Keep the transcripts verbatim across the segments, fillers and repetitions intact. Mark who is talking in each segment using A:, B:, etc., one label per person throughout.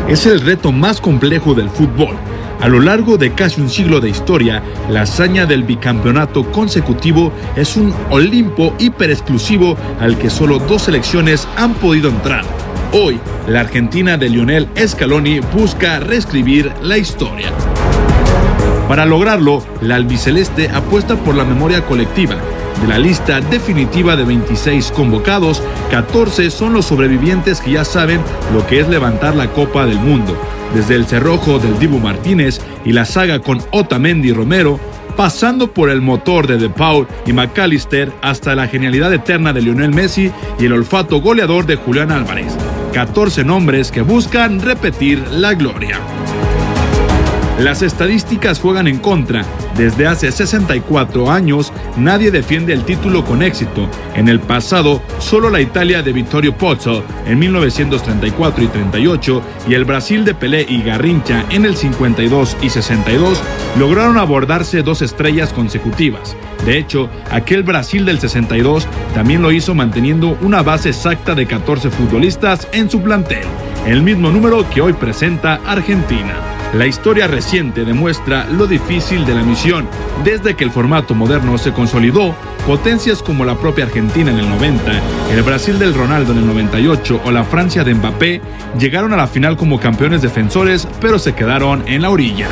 A: es el reto más complejo del fútbol. A lo largo de casi un siglo de historia, la hazaña del bicampeonato consecutivo es un Olimpo hiper exclusivo al que solo dos selecciones han podido entrar. Hoy, la Argentina de Lionel Scaloni busca reescribir la historia. Para lograrlo, la albiceleste apuesta por la memoria colectiva. De la lista definitiva de veintiséis convocados, catorce son los sobrevivientes que ya saben lo que es levantar la Copa del Mundo. Desde el cerrojo del Dibu Martínez y la saga con Otamendi y Romero, pasando por el motor de De Paul y McAllister hasta la genialidad eterna de Lionel Messi y el olfato goleador de Julián Álvarez. catorce nombres que buscan repetir la gloria. Las estadísticas juegan en contra. Desde hace sesenta y cuatro años, nadie defiende el título con éxito. En el pasado, solo la Italia de Vittorio Pozzo en mil novecientos treinta y cuatro y treinta y ocho y el Brasil de Pelé y Garrincha en el cincuenta y dos y sesenta y dos lograron abordarse dos estrellas consecutivas. De hecho, aquel Brasil del sesenta y dos también lo hizo manteniendo una base exacta de catorce futbolistas en su plantel, el mismo número que hoy presenta Argentina. La historia reciente demuestra lo difícil de la misión. Desde que el formato moderno se consolidó, potencias como la propia Argentina en el noventa, el Brasil del Ronaldo en el noventa y ocho o la Francia de Mbappé llegaron a la final como campeones defensores, pero se quedaron en la orilla.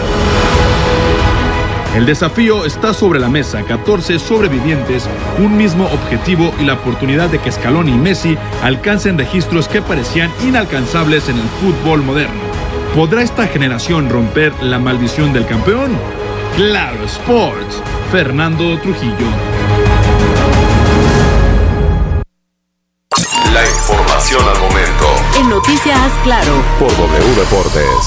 A: El desafío está sobre la mesa, catorce sobrevivientes, un mismo objetivo y la oportunidad de que Scaloni y Messi alcancen registros que parecían inalcanzables en el fútbol moderno. ¿Podrá esta generación romper la maldición del campeón? Claro Sports, Fernando Trujillo.
B: La información al momento.
C: En Noticias Claro.
B: Por W Deportes.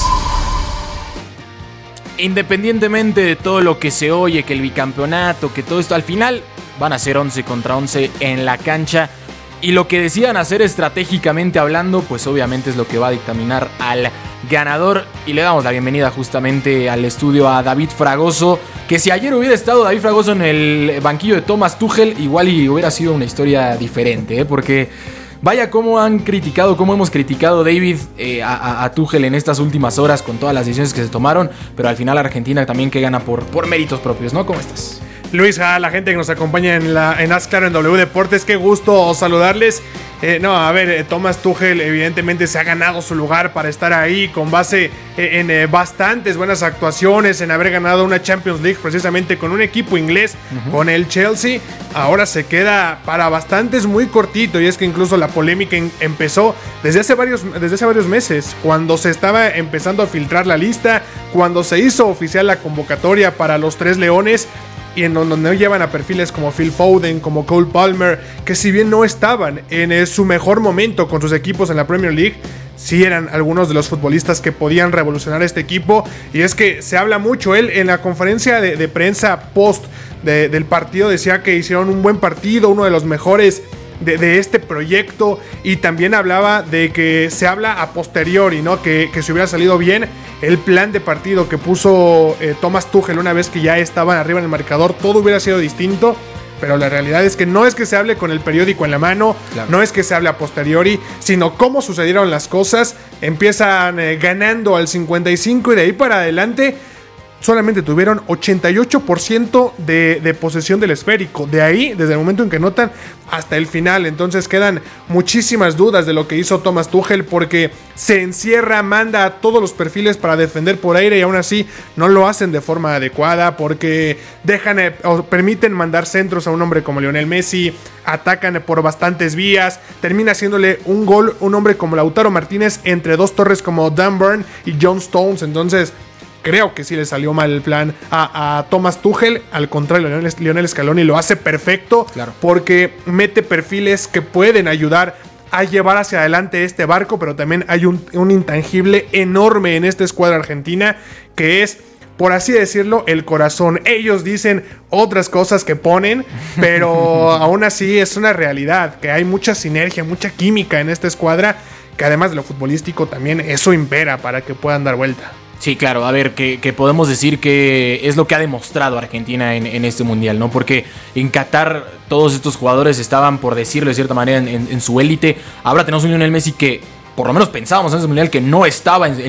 D: Independientemente de todo lo que se oye, que el bicampeonato, que todo esto, al final van a ser once contra once en la cancha. Y lo que decidan hacer estratégicamente hablando, pues obviamente es lo que va a dictaminar al ganador. Y le damos la bienvenida justamente al estudio a David Fragoso, que si ayer hubiera estado David Fragoso en el banquillo de Thomas Tuchel, igual y hubiera sido una historia diferente, ¿eh? Porque vaya cómo han criticado, cómo hemos criticado, David, eh, a, a Tuchel en estas últimas horas con todas las decisiones que se tomaron, pero al final Argentina también que gana por, por méritos propios, ¿no? ¿Cómo estás?
E: Luis, a la gente que nos acompaña en, la, en Haz Claro en W Deportes, qué gusto saludarles. Eh, no, a ver, eh, Thomas Tuchel evidentemente se ha ganado su lugar para estar ahí con base eh, en eh, bastantes buenas actuaciones, en haber ganado una Champions League precisamente con un equipo inglés, uh-huh. con el Chelsea. Ahora se queda para bastantes muy cortito, y es que incluso la polémica en, empezó desde hace, varios, desde hace varios meses, cuando se estaba empezando a filtrar la lista, cuando se hizo oficial la convocatoria para los Tres Leones, y en donde no llevan a perfiles como Phil Foden, como Cole Palmer, que si bien no estaban en su mejor momento con sus equipos en la Premier League, sí eran algunos de los futbolistas que podían revolucionar este equipo. Y es que se habla mucho, él en la conferencia de, de prensa post de, del partido decía que hicieron un buen partido, uno de los mejores De, de este proyecto, y también hablaba de que se habla a posteriori, ¿no? Que, que si hubiera salido bien el plan de partido que puso eh, Thomas Tuchel una vez que ya estaban arriba en el marcador, todo hubiera sido distinto. Pero la realidad es que no es que se hable con el periódico en la mano, claro. No es que se hable a posteriori, sino cómo sucedieron las cosas. Empiezan eh, ganando al cincuenta y cinco y de ahí para adelante solamente tuvieron ochenta y ocho por ciento de, de posesión del esférico. De ahí, desde el momento en que anotan hasta el final. Entonces quedan muchísimas dudas de lo que hizo Thomas Tuchel, porque se encierra, manda a todos los perfiles para defender por aire y aún así no lo hacen de forma adecuada, porque dejan eh, o permiten mandar centros a un hombre como Lionel Messi, atacan por bastantes vías, termina haciéndole un gol un hombre como Lautaro Martínez entre dos torres como Dan Burn y John Stones. Entonces creo que sí le salió mal el plan a, a Thomas Tuchel. Al contrario, Lionel, Lionel Scaloni lo hace perfecto, claro, porque mete perfiles que pueden ayudar a llevar hacia adelante este barco, pero también hay un, un intangible enorme en esta escuadra argentina, que es, por así decirlo, el corazón. Ellos dicen otras cosas que ponen, pero aún así es una realidad, que hay mucha sinergia, mucha química en esta escuadra, que además de lo futbolístico también eso impera para que puedan dar vuelta.
D: Sí, claro, a ver, que, que podemos decir que es lo que ha demostrado Argentina en, en este mundial, ¿no? Porque en Qatar todos estos jugadores estaban, por decirlo de cierta manera, en, en, en su élite. Ahora tenemos un Lionel Messi que por lo menos pensábamos en ese mundial que no estaba en,